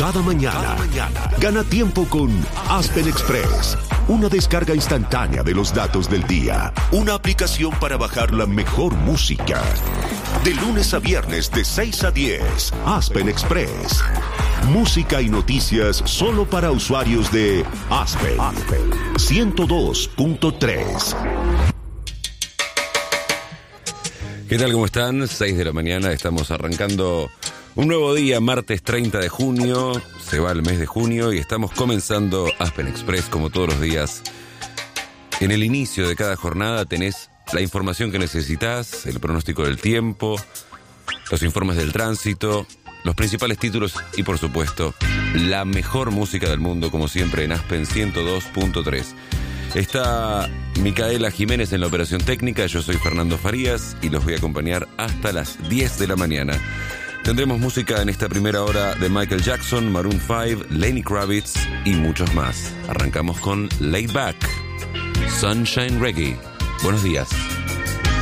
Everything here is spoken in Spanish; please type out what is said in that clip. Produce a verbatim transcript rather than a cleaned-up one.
cada mañana. Cada mañana. Gana tiempo con Aspen Express. Una descarga instantánea de los datos del día. Una aplicación para bajar la mejor música. De lunes a viernes de seis a diez. Aspen Express. Música y noticias solo para usuarios de Aspen. Aspen ciento dos punto tres. ¿Qué tal? ¿Cómo están? seis de la mañana, estamos arrancando un nuevo día, martes treinta de junio, se va el mes de junio y estamos comenzando Aspen Express como todos los días. En el inicio de cada jornada tenés la información que necesitas, el pronóstico del tiempo, los informes del tránsito, los principales títulos y por supuesto la mejor música del mundo como siempre en Aspen ciento dos punto tres. Está Micaela Jiménez en la operación técnica, yo soy Fernando Farías y los voy a acompañar hasta las diez de la mañana. Tendremos música en esta primera hora de Michael Jackson, Maroon cinco, Lenny Kravitz y muchos más. Arrancamos con Laid Back, Sunshine Reggae. Buenos días.